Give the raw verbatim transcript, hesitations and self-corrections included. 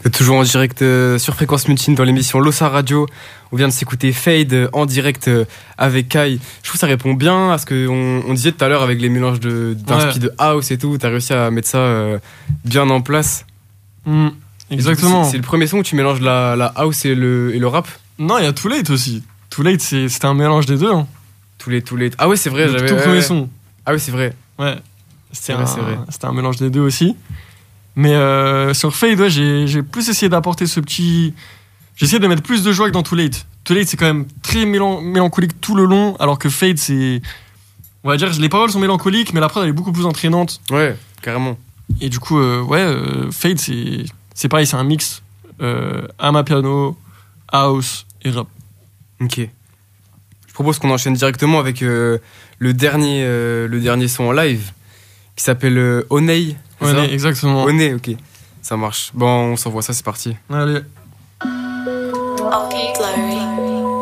Toujours en direct euh, sur Fréquence Mutine dans l'émission Losa Radio. On vient de s'écouter Fade euh, en direct euh, avec Kai. Je trouve que ça répond bien à ce qu'on on disait tout à l'heure avec les mélanges de, d'inspi ouais. de house et tout. T'as réussi à mettre ça euh, bien en place. Mmh, exactement. C'est, c'est le premier son où tu mélanges la, la house et le, et le rap? Non, il y a Too Late aussi. Too Late, c'est, c'était un mélange des deux. Hein. Too Late, Too Late. Ah ouais, c'est vrai. Le j'avais, tout ouais, premier ouais. son. Ah oui, c'est vrai. Ouais. C'était, c'est vrai, un, c'est vrai. c'était un mélange des deux aussi. Mais euh, sur Fade, ouais, j'ai, j'ai plus essayé d'apporter ce petit... J'ai essayé de mettre plus de joie que dans Too Late. Too Late, c'est quand même très mélan- mélancolique tout le long, alors que Fade, c'est... On va dire, les paroles sont mélancoliques, mais la prod, elle est beaucoup plus entraînante. Ouais, carrément. Et du coup, euh, ouais, euh, Fade, c'est, c'est pareil, c'est un mix euh, amapiano, house et rap. Ok. Je propose qu'on enchaîne directement avec euh, le, dernier, euh, le dernier son en live, qui s'appelle euh, Oney. Oney, exactement. Oney, ok. Ça marche. Bon, on s'envoie ça, c'est parti. Allez. Okay, Blurry.